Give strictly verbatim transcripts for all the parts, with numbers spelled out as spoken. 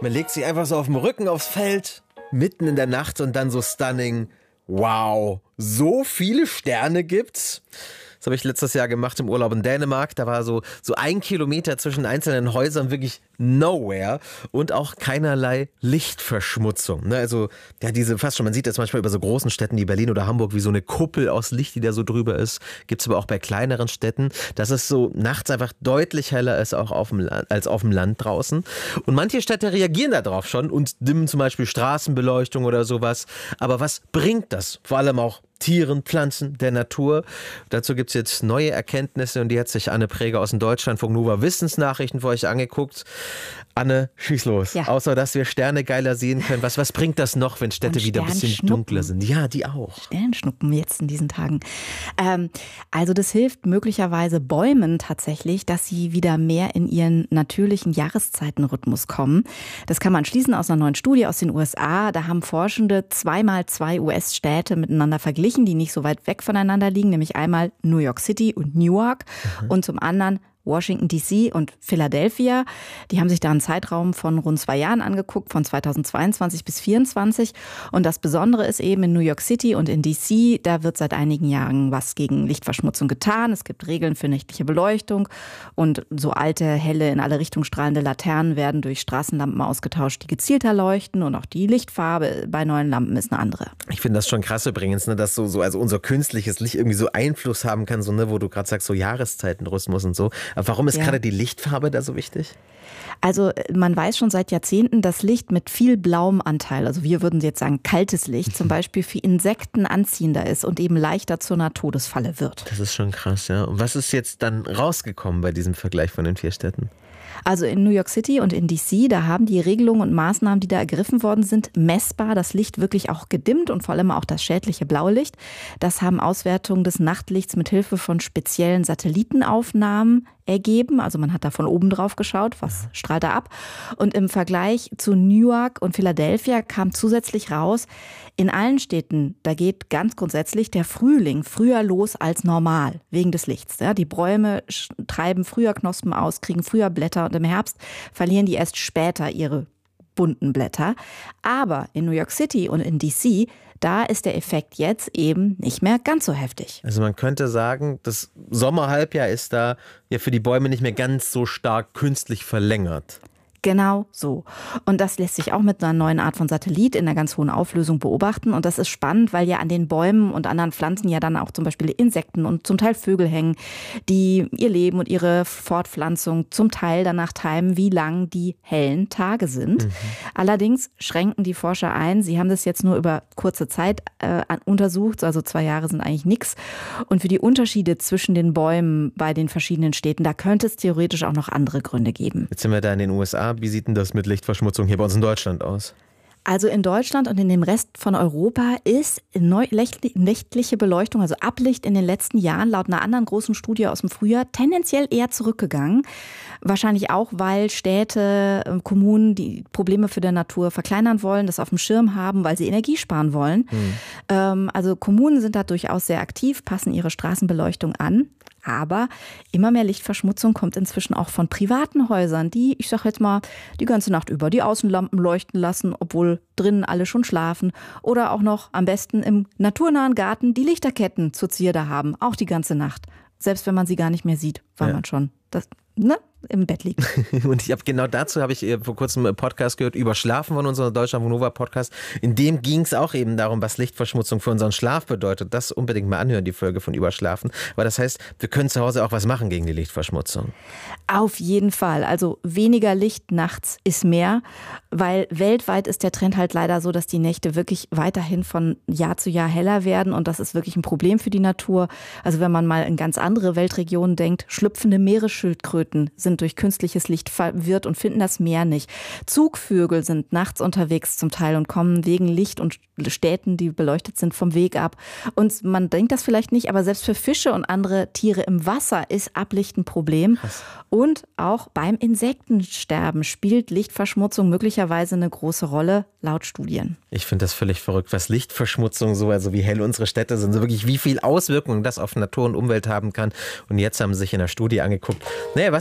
Man legt sich einfach so auf dem Rücken aufs Feld, mitten in der Nacht und dann so stunning. Wow, so viele Sterne gibt's? Das habe ich letztes Jahr gemacht im Urlaub in Dänemark. Da war so, so ein Kilometer zwischen einzelnen Häusern wirklich nowhere und auch keinerlei Lichtverschmutzung. Ne? Also ja, diese fast schon, man sieht das manchmal über so großen Städten wie Berlin oder Hamburg, wie so eine Kuppel aus Licht, die da so drüber ist. Gibt es aber auch bei kleineren Städten, dass es so nachts einfach deutlich heller ist auch auf dem Land, als auf dem Land draußen. Und manche Städte reagieren darauf schon und dimmen zum Beispiel Straßenbeleuchtung oder sowas. Aber was bringt das? Vor allem auch Tieren, Pflanzen, der Natur. Dazu gibt es jetzt neue Erkenntnisse und die hat sich Anne Präger aus dem Deutschlandfunk Nova Wissensnachrichten für euch angeguckt. Anne, schieß los. Ja. Außer, dass wir Sterne geiler sehen können. Was, was bringt das noch, wenn Städte wieder ein bisschen dunkler sind? Ja, die auch. Sternschnuppen jetzt in diesen Tagen. Ähm, also das hilft möglicherweise Bäumen tatsächlich, dass sie wieder mehr in ihren natürlichen Jahreszeitenrhythmus kommen. Das kann man schließen aus einer neuen Studie aus den U S A. Da haben Forschende zweimal zwei U S-Städte miteinander verglichen, die nicht so weit weg voneinander liegen, nämlich einmal New York City und Newark mhm. und zum anderen Washington D C und Philadelphia. Die haben sich da einen Zeitraum von rund zwei Jahren angeguckt, von zweitausendzweiundzwanzig bis vierundzwanzig. Und das Besondere ist eben in New York City und in D C, da wird seit einigen Jahren was gegen Lichtverschmutzung getan. Es gibt Regeln für nächtliche Beleuchtung und so alte, helle, in alle Richtungen strahlende Laternen werden durch Straßenlampen ausgetauscht, die gezielter leuchten, und auch die Lichtfarbe bei neuen Lampen ist eine andere. Ich finde das schon krass übrigens, ne, dass so, so also unser künstliches Licht irgendwie so Einfluss haben kann, so, ne, wo du gerade sagst, so Jahreszeitenrhythmus und so. Aber warum ist ja. gerade die Lichtfarbe da so wichtig? Also man weiß schon seit Jahrzehnten, dass Licht mit viel blauem Anteil, also wir würden jetzt sagen kaltes Licht, zum Beispiel für Insekten anziehender ist und eben leichter zu einer Todesfalle wird. Das ist schon krass, ja. Und was ist jetzt dann rausgekommen bei diesem Vergleich von den vier Städten? Also in New York City und in D C, da haben die Regelungen und Maßnahmen, die da ergriffen worden sind, messbar das Licht wirklich auch gedimmt und vor allem auch das schädliche blaue Licht. Das haben Auswertungen des Nachtlichts mit Hilfe von speziellen Satellitenaufnahmen ergeben. Also man hat da von oben drauf geschaut, was strahlt da ab. Und im Vergleich zu Newark und Philadelphia kam zusätzlich raus, in allen Städten, da geht ganz grundsätzlich der Frühling früher los als normal, wegen des Lichts. Ja, die Bäume treiben früher Knospen aus, kriegen früher Blätter und im Herbst verlieren die erst später ihre bunten Blätter. Aber in New York City und in D C, da ist der Effekt jetzt eben nicht mehr ganz so heftig. Also man könnte sagen, das Sommerhalbjahr ist da ja für die Bäume nicht mehr ganz so stark künstlich verlängert. Genau so. Und das lässt sich auch mit einer neuen Art von Satellit in einer ganz hohen Auflösung beobachten. Und das ist spannend, weil ja an den Bäumen und anderen Pflanzen ja dann auch zum Beispiel Insekten und zum Teil Vögel hängen, die ihr Leben und ihre Fortpflanzung zum Teil danach timen, wie lang die hellen Tage sind. Mhm. Allerdings schränken die Forscher ein. Sie haben das jetzt nur über kurze Zeit äh, untersucht, also zwei Jahre sind eigentlich nichts. Und für die Unterschiede zwischen den Bäumen bei den verschiedenen Städten, da könnte es theoretisch auch noch andere Gründe geben. Jetzt sind wir da in den U S A. Wie sieht denn das mit Lichtverschmutzung hier bei uns in Deutschland aus? Also in Deutschland und in dem Rest von Europa ist nächtliche Beleuchtung, also Ablicht in den letzten Jahren laut einer anderen großen Studie aus dem Frühjahr tendenziell eher zurückgegangen. Wahrscheinlich auch, weil Städte, Kommunen die Probleme für die Natur verkleinern wollen, das auf dem Schirm haben, weil sie Energie sparen wollen. Mhm. Also Kommunen sind da durchaus sehr aktiv, passen ihre Straßenbeleuchtung an. Aber immer mehr Lichtverschmutzung kommt inzwischen auch von privaten Häusern, die, ich sag jetzt mal, die ganze Nacht über die Außenlampen leuchten lassen, obwohl drinnen alle schon schlafen. Oder auch noch am besten im naturnahen Garten die Lichterketten zur Zierde haben, auch die ganze Nacht. Selbst wenn man sie gar nicht mehr sieht, weil ja. man schon das, ne, im Bett liegt. Und ich habe genau dazu habe ich vor kurzem einen Podcast gehört über Schlafen von unserem Deutschlandfunk Nova Podcast. In dem ging es auch eben darum, was Lichtverschmutzung für unseren Schlaf bedeutet. Das unbedingt mal anhören, die Folge von Überschlafen. Weil das heißt, wir können zu Hause auch was machen gegen die Lichtverschmutzung. Auf jeden Fall. Also weniger Licht nachts ist mehr, weil weltweit ist der Trend halt leider so, dass die Nächte wirklich weiterhin von Jahr zu Jahr heller werden. Und das ist wirklich ein Problem für die Natur. Also wenn man mal in ganz andere Weltregionen denkt, schlüpfende Meeresschildkröten sind durch künstliches Licht verwirrt und finden das Meer nicht. Zugvögel sind nachts unterwegs zum Teil und kommen wegen Licht und Städten, die beleuchtet sind, vom Weg ab. Und man denkt das vielleicht nicht, aber selbst für Fische und andere Tiere im Wasser ist Ablicht ein Problem. Krass. Und auch beim Insektensterben spielt Lichtverschmutzung möglicherweise eine große Rolle, laut Studien. Ich finde das völlig verrückt, was Lichtverschmutzung so, also wie hell unsere Städte sind, so wirklich wie viel Auswirkungen das auf Natur und Umwelt haben kann. Und jetzt haben sie sich in der Studie angeguckt, naja, was ist eigentlich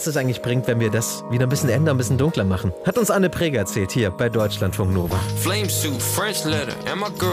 bringt, wenn wir das wieder ein bisschen ändern, ein bisschen dunkler machen. Hat uns Anne Preger erzählt, hier bei Deutschlandfunk Nova. Flame suit, French letter, and my girl